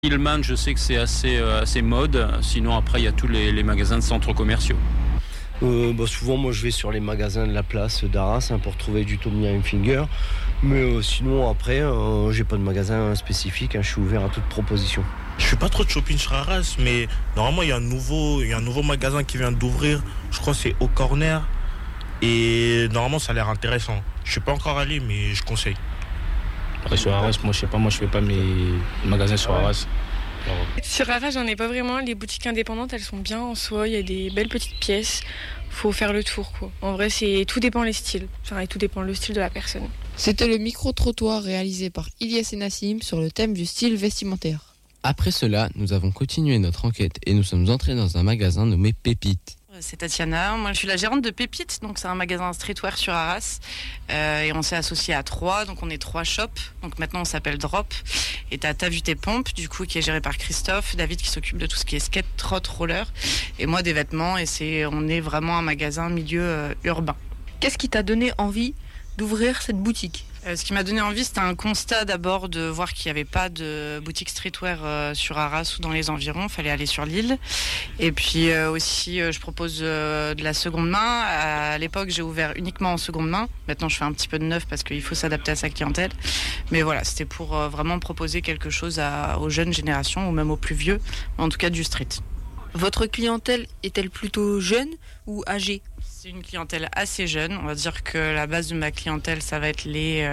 Hillman, je sais que c'est assez mode. Sinon, après, il y a tous les magasins de centres commerciaux. Souvent, moi, je vais sur les magasins de la place d'Arras pour trouver du Tommy Hilfiger. Mais sinon, après, j'ai pas de magasin spécifique. Je suis ouvert à toute proposition. Je fais pas trop de shopping sur Arras, mais normalement, il y a un nouveau magasin qui vient d'ouvrir. Je crois que c'est au Corner. Et normalement, ça a l'air intéressant. Je suis pas encore allé, mais je conseille. Après, sur Arras, moi, je sais pas. Moi, je fais pas mes magasins sur Arras. Sur Arras, j'en ai pas vraiment. Les boutiques indépendantes, elles sont bien en soi. Il y a des belles petites pièces. Faut faire le tour, quoi. En vrai, tout dépend les styles. Et tout dépend le style de la personne. C'était le micro-trottoir réalisé par Ilyes et Nassim sur le thème du style vestimentaire. Après cela, nous avons continué notre enquête et nous sommes entrés dans un magasin nommé Pépite. C'est Tatiana, moi je suis la gérante de Pépite, donc c'est un magasin streetwear sur Arras et on s'est associé à 3, donc on est 3 shops, donc maintenant on s'appelle Drop et t'as vu tes pompes du coup qui est géré par Christophe, David qui s'occupe de tout ce qui est skate, trot, roller et moi des vêtements et on est vraiment un magasin milieu urbain. Qu'est-ce qui t'a donné envie d'ouvrir cette boutique ? Ce qui m'a donné envie, c'était un constat d'abord de voir qu'il n'y avait pas de boutique streetwear sur Arras ou dans les environs. Il fallait aller sur l'île. Et puis aussi, je propose de la seconde main. À l'époque, j'ai ouvert uniquement en seconde main. Maintenant, je fais un petit peu de neuf parce qu'il faut s'adapter à sa clientèle. Mais voilà, c'était pour vraiment proposer quelque chose aux jeunes générations ou même aux plus vieux, en tout cas du street. Votre clientèle est-elle plutôt jeune ou âgée ? C'est une clientèle assez jeune. On va dire que la base de ma clientèle, ça va être les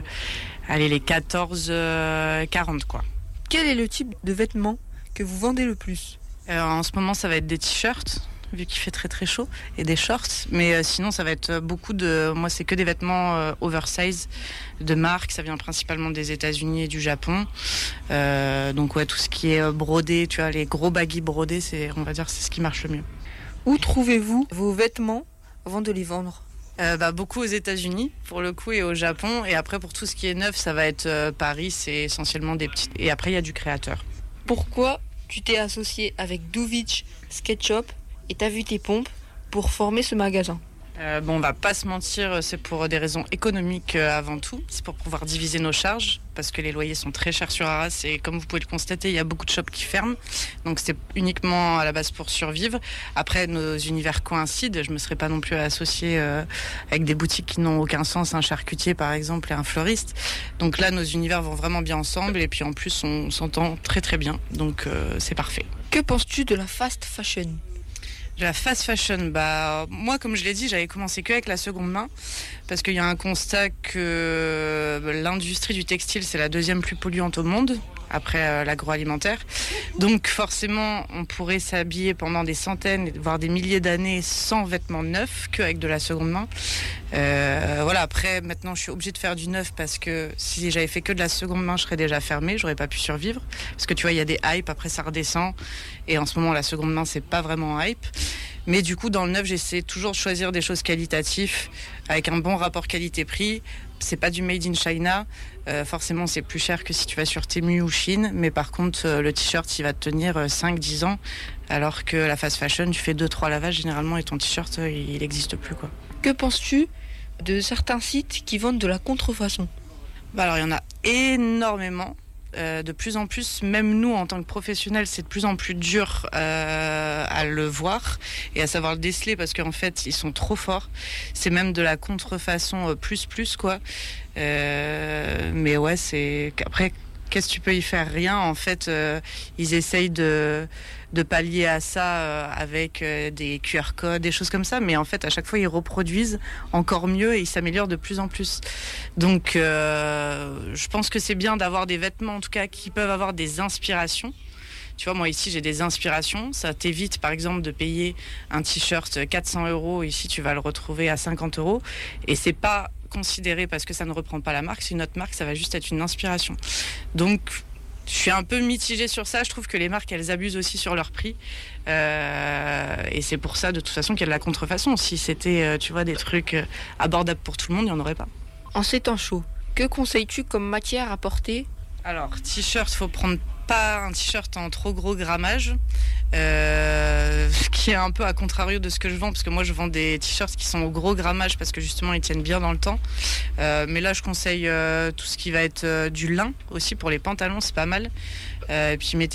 14-40 quoi. Quel est le type de vêtements que vous vendez le plus ? En ce moment, ça va être des t-shirts, vu qu'il fait très très chaud, et des shorts. Mais sinon, ça va être moi, c'est que des vêtements oversize de marque. Ça vient principalement des États-Unis et du Japon. Donc ouais, tout ce qui est brodé, tu vois, les gros baggy brodés, on va dire, c'est ce qui marche le mieux. Où trouvez-vous vos vêtements avant de les vendre ? Beaucoup aux États-Unis pour le coup et au Japon, et après pour tout ce qui est neuf ça va être Paris, c'est essentiellement des petites, et après il y a du créateur. Pourquoi tu t'es associé avec Duvitch Skate Shop et t'as vu tes pompes pour former ce magasin ? On va pas se mentir, c'est pour des raisons économiques avant tout. C'est pour pouvoir diviser nos charges, parce que les loyers sont très chers sur Arras et comme vous pouvez le constater, il y a beaucoup de shops qui ferment. Donc c'est uniquement à la base pour survivre. Après, nos univers coïncident. Je me serais pas non plus associée avec des boutiques qui n'ont aucun sens, un charcutier par exemple et un fleuriste. Donc là, nos univers vont vraiment bien ensemble et puis en plus, on s'entend très très bien. Donc c'est parfait. Que penses-tu de la fast fashion ? De la fast fashion, moi comme je l'ai dit, j'avais commencé qu'avec la seconde main parce qu'il y a un constat que l'industrie du textile c'est la deuxième plus polluante au monde après l'agroalimentaire. Donc forcément, on pourrait s'habiller pendant des centaines, voire des milliers d'années sans vêtements neufs qu'avec de la seconde main. Après, maintenant, je suis obligée de faire du neuf parce que si j'avais fait que de la seconde main, je serais déjà fermée, j'aurais pas pu survivre. Parce que tu vois, il y a des hypes, après ça redescend. Et en ce moment, la seconde main, c'est pas vraiment un hype. Mais du coup, dans le neuf, j'essaie toujours de choisir des choses qualitatives avec un bon rapport qualité-prix. C'est pas du made in China. Forcément, c'est plus cher que si tu vas sur Temu ou Chine. Mais par contre, le t-shirt, il va te tenir 5-10 ans. Alors que la fast fashion, tu fais 2-3 lavages généralement et ton t-shirt, il n'existe plus, quoi. Que penses-tu de certains sites qui vendent de la contrefaçon ? Alors, il y en a énormément. De plus en plus, même nous en tant que professionnels, c'est de plus en plus dur à le voir et à savoir le déceler parce qu'en fait, ils sont trop forts. C'est même de la contrefaçon plus quoi. Mais ouais, c'est après, qu'est-ce que tu peux y faire ? Rien. En fait, ils essayent de pallier à ça avec des QR codes, des choses comme ça. Mais en fait, à chaque fois, ils reproduisent encore mieux et ils s'améliorent de plus en plus. Donc, je pense que c'est bien d'avoir des vêtements, en tout cas, qui peuvent avoir des inspirations. Tu vois, moi, ici, j'ai des inspirations. Ça t'évite, par exemple, de payer un t-shirt 400 €. Ici, tu vas le retrouver à 50 €. Et c'est pas considéré parce que ça ne reprend pas la marque. C'est une autre marque, ça va juste être une inspiration. Donc, je suis un peu mitigée sur ça. Je trouve que les marques, elles abusent aussi sur leur prix. Et c'est pour ça, de toute façon, qu'il y a de la contrefaçon. Si c'était, tu vois, des trucs abordables pour tout le monde, il n'y en aurait pas. En ces temps chauds, que conseilles-tu comme matière à porter ? Alors, t-shirt, faut prendre pas un t-shirt en trop gros grammage, ce qui est un peu à contrario de ce que je vends, parce que moi je vends des t-shirts qui sont au gros grammage parce que justement ils tiennent bien dans le temps. Mais là je conseille tout ce qui va être du lin aussi pour les pantalons, c'est pas mal. Et puis